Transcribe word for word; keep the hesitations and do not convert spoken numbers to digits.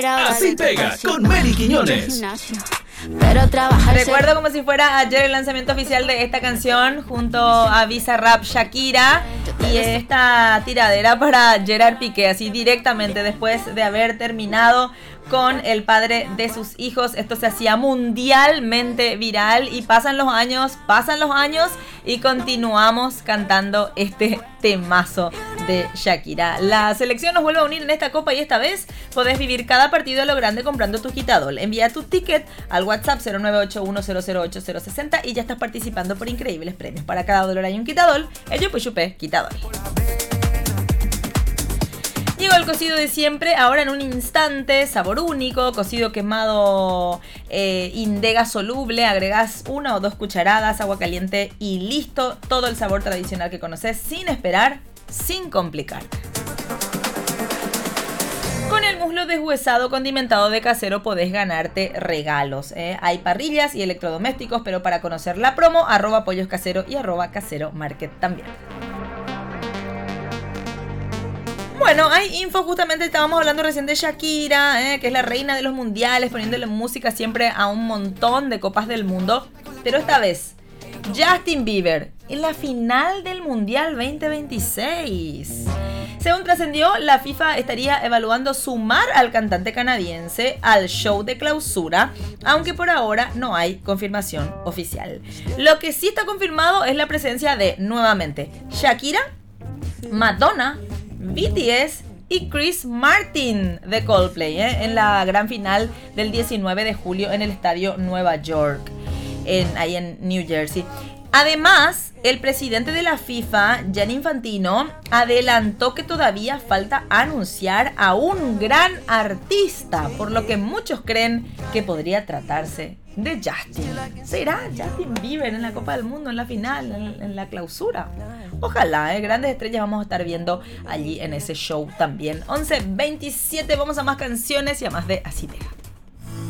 Así pega con Meli Quiñones. Pero trabajar. Recuerdo como si fuera ayer el lanzamiento oficial de esta canción junto a Bizarrap Shakira y esta tiradera para Gerard Piqué, así directamente después de haber terminado con el padre de sus hijos. Esto se hacía mundialmente viral y pasan los años, pasan los años y continuamos cantando este temazo de Shakira. La selección nos vuelve a unir en esta copa y esta vez podés vivir cada partido a lo grande comprando tu Quitadol. Envía tu ticket al WhatsApp cero nueve ocho uno cero cero ocho cero seis cero y ya estás participando por increíbles premios. Para cada dólar hay un Quitadol, el Yupi Chupé Quitadol. Llegó el cocido de siempre, ahora en un instante, sabor único, cocido quemado eh, Indega soluble, agregás una o dos cucharadas, agua caliente y listo, todo el sabor tradicional que conoces, sin esperar, sin complicarte. Con el muslo deshuesado condimentado de Casero podés ganarte regalos. ¿eh? Hay parrillas y electrodomésticos, pero para conocer la promo, arroba pollos casero y arroba casero market también. Bueno, hay info, justamente estábamos hablando recién de Shakira, eh, que es la reina de los mundiales, poniéndole música siempre a un montón de copas del mundo. Pero esta vez, Justin Bieber en la final del Mundial veinte veintiséis. Según trascendió, la FIFA estaría evaluando sumar al cantante canadiense al show de clausura, aunque por ahora no hay confirmación oficial. Lo que sí está confirmado es la presencia de, nuevamente, Shakira, Madonna, B T S y Chris Martin de Coldplay ¿eh? en la gran final del diecinueve de julio en el estadio Nueva York, en, ahí en New Jersey. Además, el presidente de la FIFA, Gianni Infantino, adelantó que todavía falta anunciar a un gran artista, por lo que muchos creen que podría tratarse de Justin. ¿Será Justin Bieber en la Copa del Mundo, en la final, en, en la clausura? Ojalá, ¿eh? Grandes estrellas vamos a estar viendo allí en ese show también. once veintisiete, vamos a más canciones y a más de Así Pega.